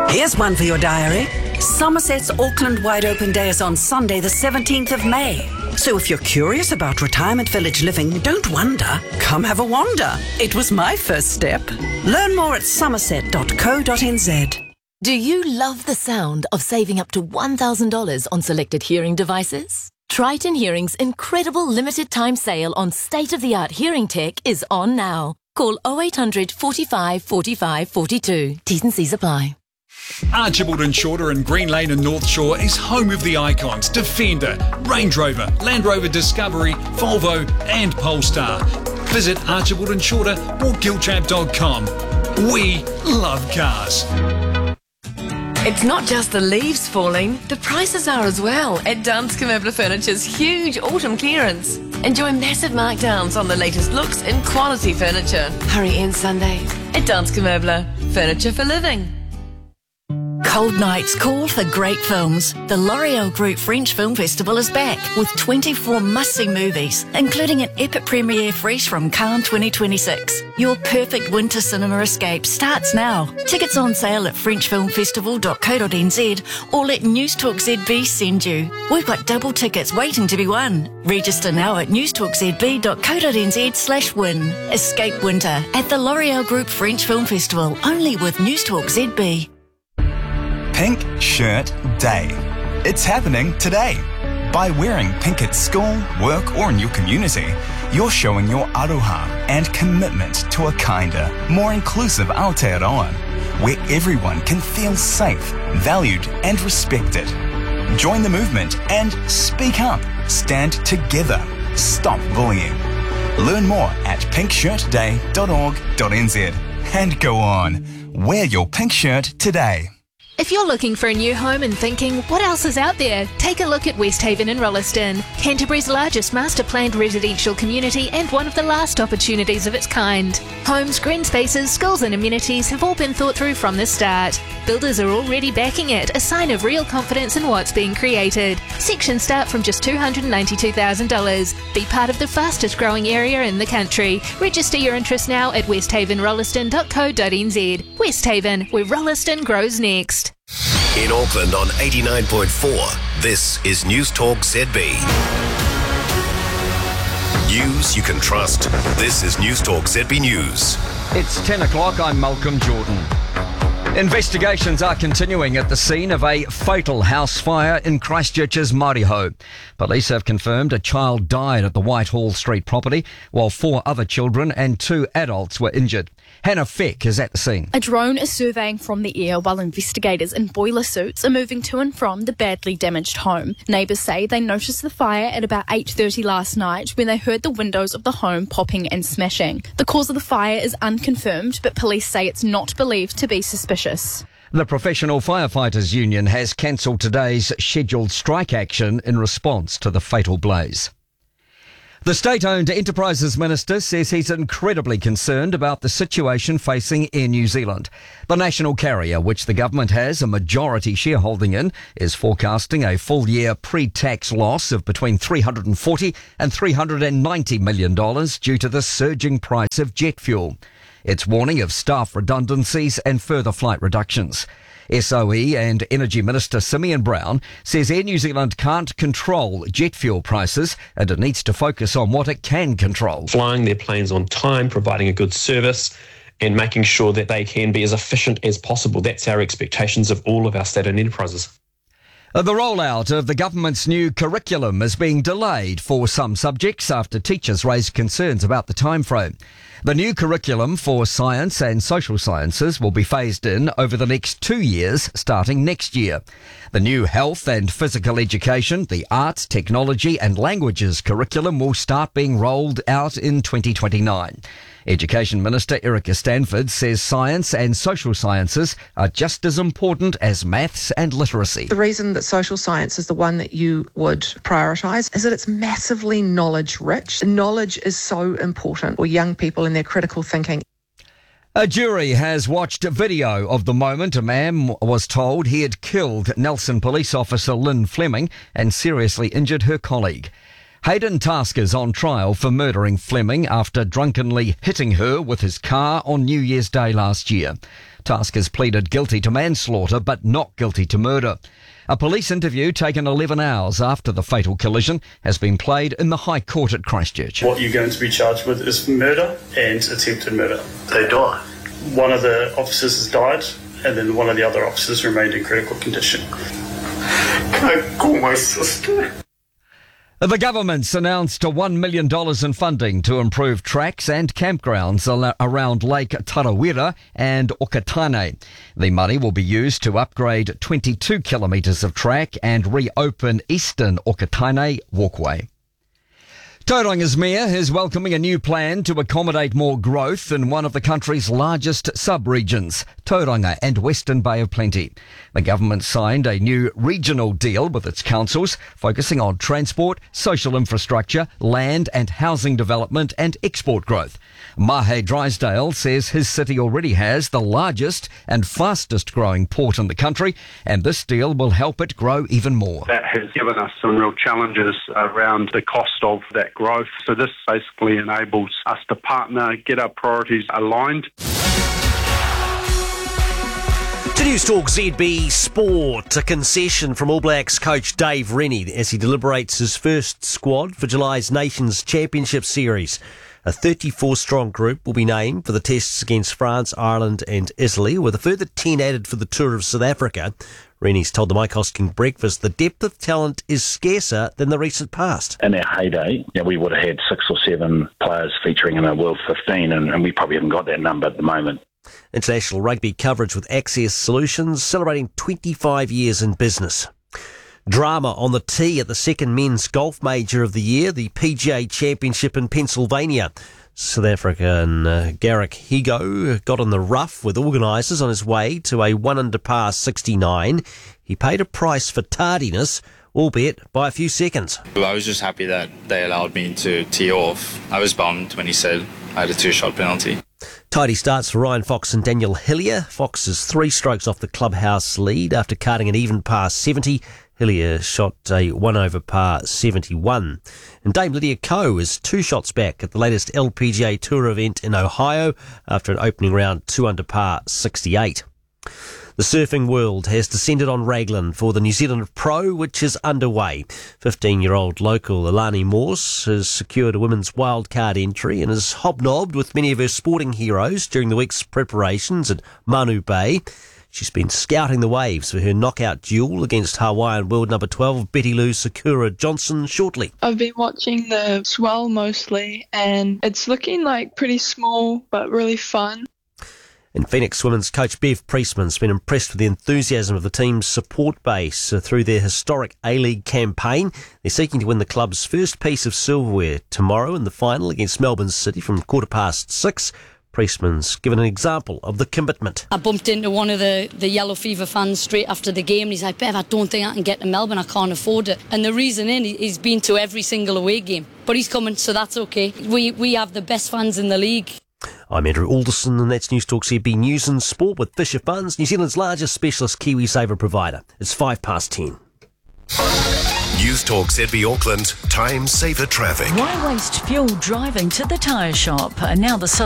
Here's one for your diary. Somerset's Auckland Wide Open Day is on Sunday the 17th of May. So if you're curious about retirement village living, don't wonder. Come have a wander. It was my first step. Learn more at somerset.co.nz. Do you love the sound of saving up to $1,000 on selected hearing devices? Triton Hearing's incredible limited time sale on state-of-the-art hearing tech is on now. Call 0800 45 45 42. T's and C's apply. Archibald and Shorter in Green Lane and North Shore is home of the icons Defender, Range Rover, Land Rover Discovery, Volvo and Polestar. Visit Archibald and Shorter or giltrap.com. We love cars. It's not just the leaves falling, the prices are as well at Danske Møbler Furniture's huge autumn clearance. Enjoy massive markdowns on the latest looks in quality furniture. Hurry in Sunday at Danske Møbler, furniture for living. Cold nights call for great films. The L'Oreal Group French Film Festival is back with 24 must-see movies, including an epic premiere fresh from Cannes 2026. Your perfect winter cinema escape starts now. Tickets on sale at frenchfilmfestival.co.nz or let Newstalk ZB send you. We've got double tickets waiting to be won. Register now at newstalkzb.co.nz/win. Escape winter at the L'Oreal Group French Film Festival, only with Newstalk ZB. Pink Shirt Day. It's happening today. By wearing pink at school, work or in your community, you're showing your aroha and commitment to a kinder, more inclusive Aotearoa, where everyone can feel safe, valued and respected. Join the movement and speak up. Stand together. Stop bullying. Learn more at pinkshirtday.org.nz. And go on. Wear your pink shirt today. If you're looking for a new home and thinking, what else is out there? Take a look at Westhaven in Rolleston, Canterbury's largest master-planned residential community and one of the last opportunities of its kind. Homes, green spaces, schools and amenities have all been thought through from the start. Builders are already backing it, a sign of real confidence in what's being created. Sections start from just $292,000. Be part of the fastest growing area in the country. Register your interest now at westhavenrolleston.co.nz. Westhaven, where Rolleston grows next. In Auckland on 89.4, this is News Talk ZB. News you can trust. This is News Talk ZB News. It's 10 o'clock, I'm Malcolm Jordan. Investigations are continuing at the scene of a fatal house fire in Christchurch's Mariho. Police have confirmed a child died at the Whitehall Street property, while 4 other children and 2 adults were injured. Hannah Feck is at the scene. A drone is surveying from the air while investigators in boiler suits are moving to and from the badly damaged home. Neighbours say they noticed the fire at about 8:30 last night when they heard the windows of the home popping and smashing. The cause of the fire is unconfirmed, but police say it's not believed to be suspicious. The Professional Firefighters Union has cancelled today's scheduled strike action in response to the fatal blaze. The state-owned Enterprises Minister says he's incredibly concerned about the situation facing Air New Zealand. The national carrier, which the government has a majority shareholding in, is forecasting a full-year pre-tax loss of between $340 and $390 million due to the surging price of jet fuel. It's warning of staff redundancies and further flight reductions. SOE and Energy Minister Simeon Brown says Air New Zealand can't control jet fuel prices and it needs to focus on what it can control. Flying their planes on time, providing a good service and making sure that they can be as efficient as possible. That's our expectations of all of our state-owned enterprises. The rollout of the government's new curriculum is being delayed for some subjects after teachers raised concerns about the timeframe. The new curriculum for science and social sciences will be phased in over the next 2 years, starting next year. The new health and physical education, the arts, technology and languages curriculum will start being rolled out in 2029. Education Minister Erica Stanford says science and social sciences are just as important as maths and literacy. The reason that social science is the one that you would prioritise is that it's massively knowledge rich. Knowledge is so important for young people in their critical thinking. A jury has watched video of the moment a man was told he had killed Nelson police officer Lynn Fleming and seriously injured her colleague. Hayden Tasker's on trial for murdering Fleming after drunkenly hitting her with his car on New Year's Day last year. Tasker's pleaded guilty to manslaughter but not guilty to murder. A police interview taken 11 hours after the fatal collision has been played in the High Court at Christchurch. What you're going to be charged with is murder and attempted murder. They die. One of the officers has died and then one of the other officers remained in critical condition. Can I call my sister? The government's announced $1 million in funding to improve tracks and campgrounds around Lake Tarawera and Okataane. The money will be used to upgrade 22 kilometres of track and reopen Eastern Okataane Walkway. Tauranga's mayor is welcoming a new plan to accommodate more growth in one of the country's largest sub-regions, Tauranga and Western Bay of Plenty. The government signed a new regional deal with its councils, focusing on transport, social infrastructure, land and housing development and export growth. Mahe Drysdale says his city already has the largest and fastest growing port in the country, and this deal will help it grow even more. That has given us some real challenges around the cost of that growth. So this basically enables us to partner, get our priorities aligned. To News Talk ZB Sport, a concession from All Blacks coach Dave Rennie as he deliberates his first squad for July's Nations Championship Series. A 34-strong group will be named for the tests against France, Ireland and Italy, with a further 10 added for the tour of South Africa. Rennie's told the Mike Hosking breakfast the depth of talent is scarcer than the recent past. In our heyday, we would have had 6 or 7 players featuring in a World 15, and we probably haven't got that number at the moment. International rugby coverage with Access Solutions, celebrating 25 years in business. Drama on the tee at the second men's golf major of the year, the PGA Championship in Pennsylvania. South African Garrick Higo got in the rough with organisers on his way to a 1-under par 69. He paid a price for tardiness, albeit by a few seconds. I was just happy that they allowed me to tee off. I was bummed when he said I had a 2-shot penalty. Tidy starts for Ryan Fox and Daniel Hillier. Fox is 3 strokes off the clubhouse lead after cutting an even par 70. Hillier shot a 1-over par 71. And Dame Lydia Ko is 2 shots back at the latest LPGA Tour event in Ohio after an opening round 2-under par 68. The surfing world has descended on Raglan for the New Zealand Pro, which is underway. 15-year-old local Alani Morse has secured a women's wildcard entry and has hobnobbed with many of her sporting heroes during the week's preparations at Manu Bay. She's been scouting the waves for her knockout duel against Hawaiian world number 12 Betty Lou Sakura Johnson shortly. I've been watching the swell mostly, and it's looking like pretty small but really fun. And Phoenix Women's coach Bev Priestman's been impressed with the enthusiasm of the team's support base through their historic A-League campaign. They're seeking to win the club's first piece of silverware tomorrow in the final against Melbourne City from 6:15. Priestman's given an example of the commitment. I bumped into one of the Yellow Fever fans straight after the game and he's like, Bev, I don't think I can get to Melbourne, I can't afford it. And the reason he's been to every single away game. But he's coming, so that's okay. We have the best fans in the league. I'm Andrew Alderson and that's News Talk CB News and Sport with Fisher Funds, New Zealand's largest specialist KiwiSaver provider. It's 10:05. News Talk ZB Auckland, time saver traffic. Why waste fuel driving to the tyre shop? Now the